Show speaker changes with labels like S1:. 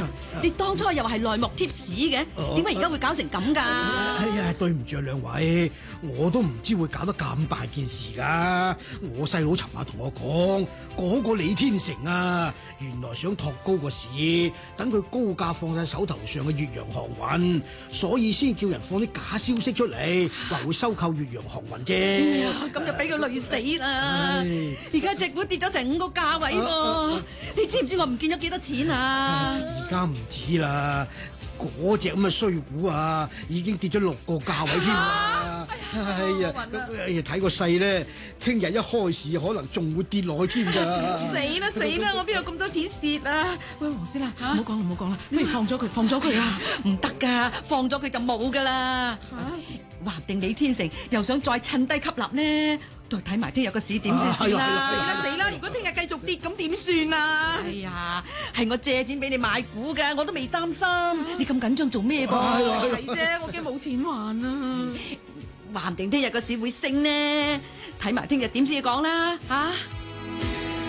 S1: 你當初又係內幕貼士嘅，點解而家會搞成咁㗎？
S2: 哎呀，對唔住啊兩位，我都唔知會搞得咁大件事㗎。我細佬尋晚同我講，嗰個李天成啊，原來想托高個市，等佢高價放喺手頭上嘅越洋航運，所以先叫人放啲假消息出嚟，話會收購越洋航運啫。
S1: 咁就俾佢累死啦！而家隻股跌咗成5個價位喎，你知唔知我唔見咗幾多錢啊？
S2: 而家唔止啦，嗰隻咁嘅衰股啊，已經跌咗6個價位添啦。哎呀，睇個勢咧，聽日一開市可能仲會跌落去添㗎。
S3: 死啦！我邊有咁多錢蝕啊？喂，黃師奶，唔好講啦，不如放咗佢啊！
S1: 唔得㗎，放咗佢就冇㗎啦。話唔定李天成又想再趁低吸納呢？都係睇埋聽日個市點先算啦。
S3: 死啦！如果聽日繼續跌，咁點算啊？
S1: 哎呀，係我借錢俾你買股㗎，我都未擔心。你咁緊張做咩噃？
S3: 係啫，我驚冇錢還啊！
S1: 話唔定聽日個市會升呢？睇埋聽日點先講啦嚇。